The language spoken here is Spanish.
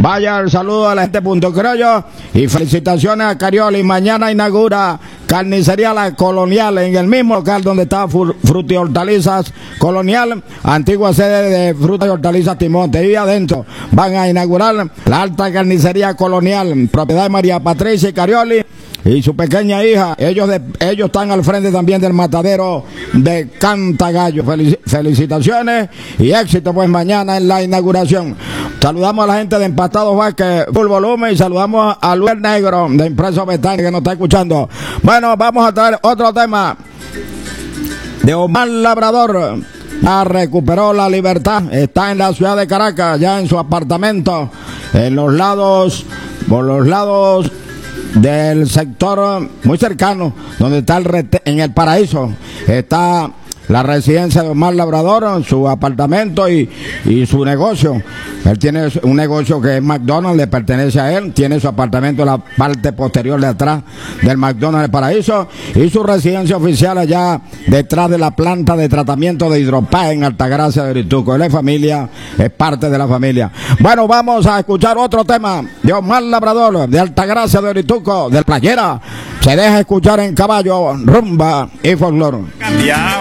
Vaya el saludo a la gente de Punto Criollo y felicitaciones a Carioli. Mañana inaugura Carnicería La Colonial en el mismo local donde está Fruta y Hortalizas Colonial, antigua sede de Fruta y Hortalizas Timonte. Y adentro van a inaugurar la Alta Carnicería Colonial, propiedad de María Patricia y Carioli y su pequeña hija. Ellos están al frente también del matadero de Cantagallo. Felicitaciones y éxito pues mañana en la inauguración. Saludamos a la gente de Empastados Vázquez Full Volumen y saludamos a Luis Negro de Impreso Betania que nos está escuchando. Bueno, vamos a traer otro tema de Omar Labrador. Ya recuperó la libertad, está en la ciudad de Caracas, ya en su apartamento, por los lados del sector muy cercano, donde está en el Paraíso, está la residencia de Omar Labrador, su apartamento y su negocio. Él tiene un negocio que es McDonald's, le pertenece a él, tiene su apartamento en la parte posterior de atrás del McDonald's del Paraíso y su residencia oficial allá detrás de la planta de tratamiento de Hidropaz en Altagracia de Orituco. Él es familia, es parte de la familia. Bueno, vamos a escuchar otro tema de Omar Labrador de Altagracia de Orituco, del Playera. Se deja escuchar en caballo, rumba y folclore. Cambiado.